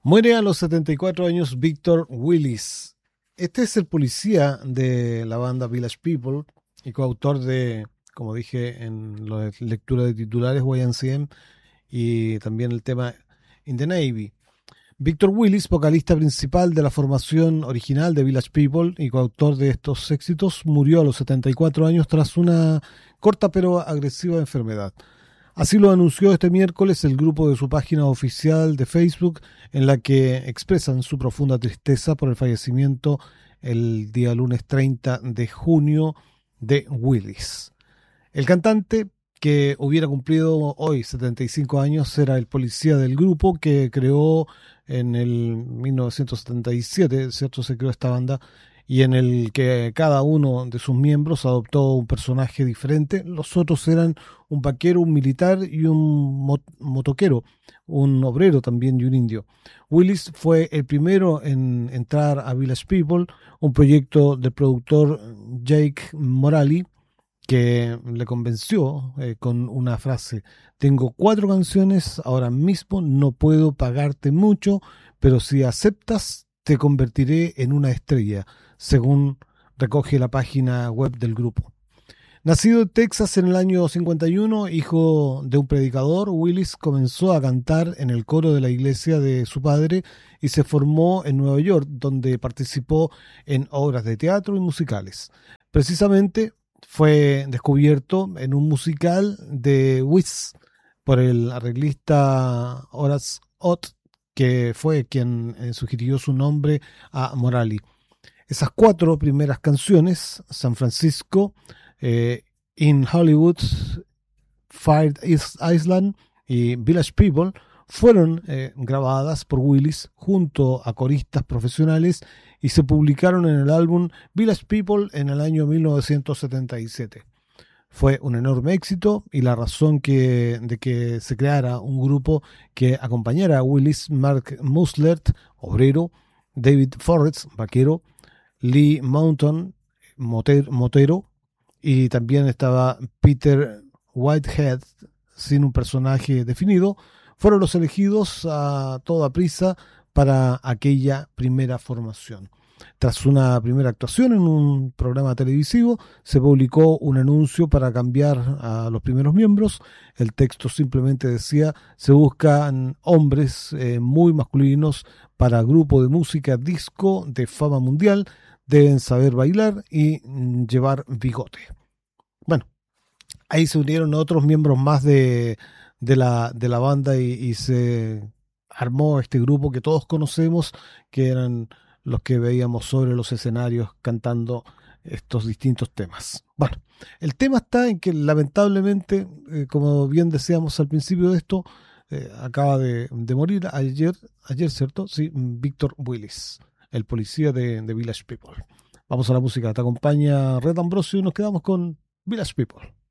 Muere a los 74 años Victor Willis. Este es el policía de la banda Village People y coautor de, como dije en la lectura de titulares, YMCA y también el tema In the Navy. Victor Willis, vocalista principal de la formación original de Village People y coautor de estos éxitos, murió a los 74 años tras una corta pero agresiva enfermedad. Así lo anunció este miércoles el grupo de su página oficial de Facebook, en la que expresan su profunda tristeza por el fallecimiento el día lunes 30 de junio de Willis. El cantante, que hubiera cumplido hoy 75 años, era el policía del grupo que creó en el 1977, ¿cierto? Se creó esta banda y en el que cada uno de sus miembros adoptó un personaje diferente. Los otros eran un vaquero, un militar y un motoquero, un obrero también y un indio. Willis fue el primero en entrar a Village People, un proyecto del productor Jake Morali, que le convenció con una frase: tengo 4 canciones ahora mismo, no puedo pagarte mucho, pero si aceptas te convertiré en una estrella, según recoge la página web del grupo. Nacido en Texas en el año 51, hijo de un predicador, Willis comenzó a cantar en el coro de la iglesia de su padre y se formó en Nueva York, donde participó en obras de teatro y musicales. Precisamente fue descubierto en un musical de Wiz por el arreglista Horace Ott, que fue quien sugirió su nombre a Morali. Esas 4 primeras canciones, San Francisco, In Hollywood, Fire Island y Village People, fueron grabadas por Willis junto a coristas profesionales y se publicaron en el álbum Village People en el año 1977. Fue un enorme éxito y la razón de que se creara un grupo que acompañara a Willis: Mark Muslert, obrero; David Forrest, vaquero; Lee Mountain, motero, y también estaba Peter Whitehead, sin un personaje definido. Fueron los elegidos a toda prisa para aquella primera formación. Tras una primera actuación en un programa televisivo, se publicó un anuncio para cambiar a los primeros miembros. El texto simplemente decía: se buscan hombres muy masculinos para grupo de música disco de fama mundial, deben saber bailar y llevar bigote. Bueno, ahí se unieron otros miembros más de la banda y se armó este grupo que todos conocemos, que eran los que veíamos sobre los escenarios cantando estos distintos temas. Bueno, el tema está en que lamentablemente, como bien decíamos al principio de esto, acaba de morir ayer, ¿cierto? Sí, Victor Willis, el policía de Village People. Vamos a la música, te acompaña Red Ambrosio y nos quedamos con Village People.